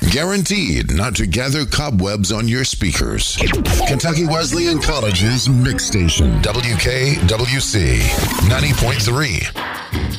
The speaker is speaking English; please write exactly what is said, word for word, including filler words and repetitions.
guaranteed not to gather cobwebs on your speakers. Kentucky Wesleyan College's Mix Station, W K W C ninety point three.